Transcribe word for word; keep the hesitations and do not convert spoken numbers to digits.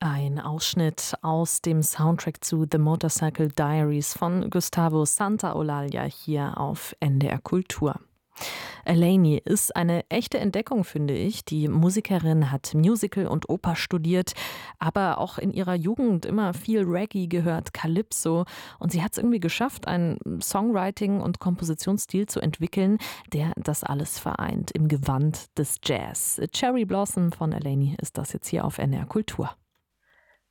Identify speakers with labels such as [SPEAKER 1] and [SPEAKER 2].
[SPEAKER 1] Ein Ausschnitt aus dem Soundtrack zu The Motorcycle Diaries von Gustavo Santaolalla hier auf N D R Kultur. Eleni ist eine echte Entdeckung, finde ich. Die Musikerin hat Musical und Oper studiert, aber auch in ihrer Jugend immer viel Reggae gehört, Calypso. Und sie hat es irgendwie geschafft, einen Songwriting- und Kompositionsstil zu entwickeln, der das alles vereint im Gewand des Jazz. Cherry Blossom von Eleni ist das jetzt hier auf N D R Kultur.